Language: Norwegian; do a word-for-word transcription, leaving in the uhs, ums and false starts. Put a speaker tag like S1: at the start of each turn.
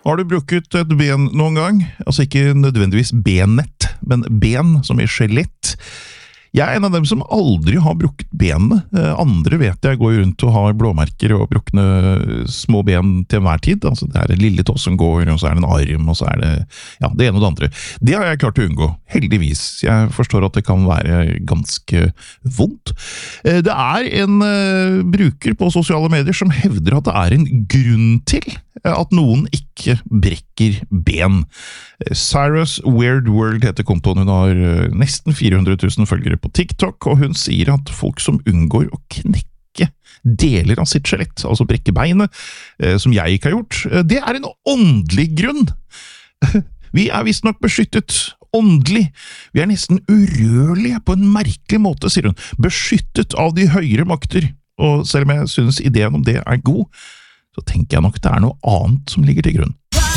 S1: Har du brukket et ben noen gang? Altså ikke nødvendigvis benet, men ben som i skjelett. Jeg er en av dem som aldri har brukket benene. Andre vet jeg går rundt og har blåmerker og brukne små ben til enhver tid. Altså det er en lille tå som går, og så er det en arm, og så er det ja, det ene og det andre. Det har jeg klart å unngå, heldigvis. Jeg forstår at det kan være ganske vondt. Det er en uh, bruker på sosiale medier som hevder at det er en grunn til at noen ikke brekker ben. Cyrus Weird World heter kontoen. Hun har nesten fire hundre tusen følgere på TikTok, og hun sier at folk som unngår å knekke deler av sitt skjelett, altså brekke beinet, som jeg ikke har gjort, det er en åndelig grunn. Vi er visst nok beskyttet åndelig. Vi er nesten urørlige på en merkelig måte, sier hun. Beskyttet av de høyere makter. Og selv om jeg synes ideen om det er god, så tenker jeg nok det er noe annet som ligger til grunn.